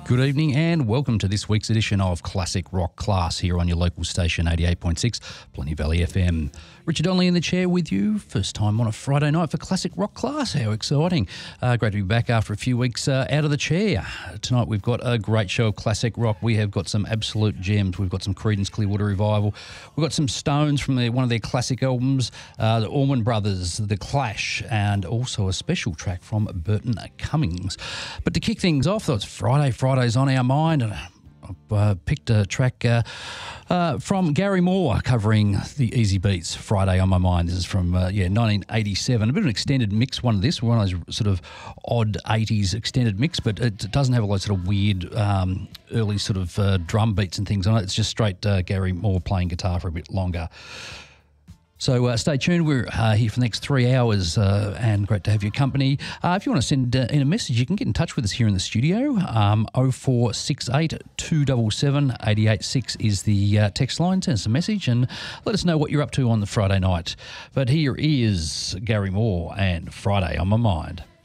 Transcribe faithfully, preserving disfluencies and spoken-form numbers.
Good evening and welcome to this week's edition of Classic Rock Class here on your local station eighty-eight point six, Plenty Valley F M. Richard Donnelly in the chair with you, first time on a Friday night for Classic Rock Class. How exciting. Uh, great to be back after a few weeks uh, out of the chair. Tonight we've got a great show of classic rock. We have got some absolute gems. We've got some Creedence Clearwater Revival. We've got some Stones from their, one of their classic albums, uh, the Allman Brothers, The Clash, and also a special track from Burton Cummings. But to kick things off, it's Friday, Friday's on our mind, and I've uh, picked a track uh, uh, from Gary Moore covering the Easy Beats, Friday on My Mind. This is from, uh, yeah, nineteen eighty-seven. A bit of an extended mix, one of this, one of those sort of odd eighties extended mix, but it doesn't have a lot of sort of weird um, early sort of uh, drum beats and things on it. It's just straight uh, Gary Moore playing guitar for a bit longer. So uh, stay tuned. We're uh, here for the next three hours uh, and great to have your company. Uh, if you want to send uh, in a message, you can get in touch with us here in the studio. Um, oh four six eight, two seven seven, eight eight six is the uh, text line. Send us a message and let us know what you're up to on the Friday night. But here is Gary Moore and Friday on My Mind.